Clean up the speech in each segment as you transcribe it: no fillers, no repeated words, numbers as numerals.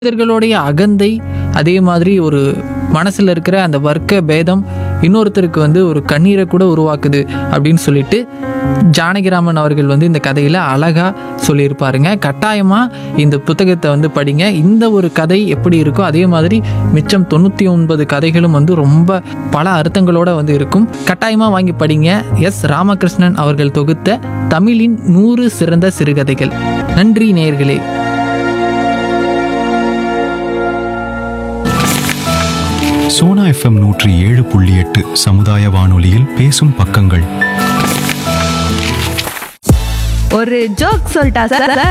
மனிதர்களுடைய அகந்தை, அதே மாதிரி ஒரு மனசுல இருக்கிற அந்த வர்க்க பேதம் இன்னொருத்தருக்கு ஒரு கண்ணீரை கூட உருவாக்குது அப்படின்னு சொல்லிட்டு ஜானகிராமன் அவர்கள் இந்த கதையில அழகா சொல்லியிருப்பாருங்க. கட்டாயமா இந்த புத்தகத்தை படிங்க. இந்த ஒரு கதை எப்படி இருக்கோ அதே மாதிரி மிச்சம் 99 கதைகளும் ரொம்ப பல அர்த்தங்களோட இருக்கும். கட்டாயமா வாங்கி படிங்க. எஸ் ராமகிருஷ்ணன் அவர்கள் தொகுத்த தமிழின் 100 சிறந்த சிறுகதைகள். நன்றி நேயர்களே. சோனா FM 107.8 சமுதாய வானொலியில் பேசும் பக்கங்கள். ஒரு ஜோக் சொல்லிட்டா சார்?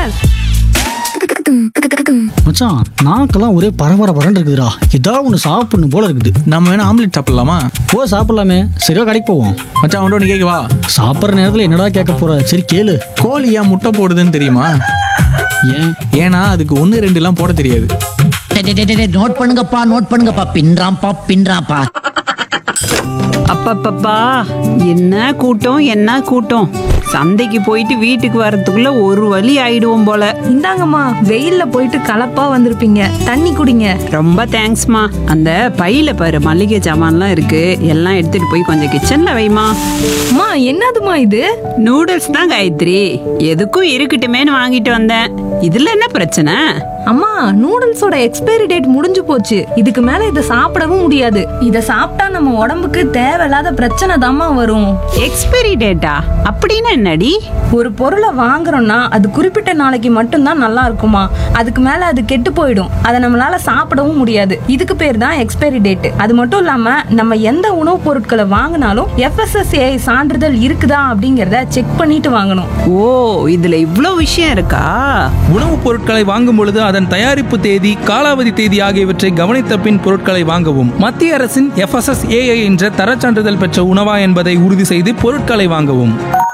மச்சான், நாக்கெல்லாம் ஒரே பரபரன்னு இருக்குதுடா. ஏதாவது ஒன்று சாப்பிடணும் போல இருக்குது. நம்ம வேணா ஆம்லெட் சாப்பிடலாமா? சாப்பிடலாமே. சரியா கடைக்கு போவோம். மச்சான் ஒன்று கேட்கவா? சாப்பிட்ற நேரத்தில் என்னடா கேட்க போற? சரி கேளு. கோழி ஏன் முட்டை போடுதுன்னு தெரியுமா? ஏன்னா அதுக்கு 1 2 போட தெரியாது. நோட் பண்ணுங்கப்பா பின்றாம்பா. அப்பப்பப்பா, என்ன கூட்டம். சந்தைக்கு போயிட்டு வீட்டுக்கு வர்றதுக்குள்ள ஒரு வழி ஆயிடுவோம் போல. இந்தாங்கம்மா, வெயில்ல போயிட்டு கலப்பா வந்திருப்பீங்க, தண்ணி குடிங்க. ரொம்ப தேங்க்ஸ்மா. அந்த பையில பாரு மளிகை சாமான்லாம் இருக்கு, எல்லாம் எடுத்துட்டு போய் கொஞ்சம் கிச்சன்ல வைமா. அம்மா, என்னதுமா இது? நூடுல்ஸ் தான் காயத்ரி. எதுக்கும் இருக்கட்டுமேன்னு வாங்கிட்டு வந்தேன். இதுல என்ன பிரச்சனை? அம்மா, நூடுல்ஸோட எக்ஸ்பைரி டேட் முடிஞ்சு போச்சு. இதுக்கு மேல இதை சாப்பிடவும் முடியாது. இத சாப்பிட்டா நம்ம உடம்புக்கு தேவையில்லாத பிரச்சனை தாம்மா வரும். Expiry data? அப்படின்னு என்னடி? ஒரு பொருளை வாங்குறோம்னா அது குறிப்பிட்ட நாளைக்கு மட்டும்தான் நல்லா இருக்குமா? அதுக்கு மேல அது கெட்டு போயிடும். அதை நம்மளால சாப்பிடவும் முடியாது. இதுக்கு பேர் தான் எக்ஸ்பைரி டேட். அது மட்டும் இல்லாம நம்ம எந்த உணவுப் பொருட்களை வாங்கினாலும் FSSAI சான்றிதழ் இருக்குதா அப்படிங்கறத செக் பண்ணிட்டு வாங்கணும். ஓ, இதுல இவ்ளோ விஷயம் இருக்கா? உணவுப் பொருட்களை வாங்கும் பொழுது அதன் தயாரிப்பு தேதி, காலாவதி தேதி ஆகியவற்றை கவனித்த பின் பொருட்களை வாங்கவும். மத்திய அரசின் FSSAI என்ற தரச் சான்றிதழ் பெற்ற உணவா என்பதை உறுதி செய்து பொருட்களை வாங்கவும்.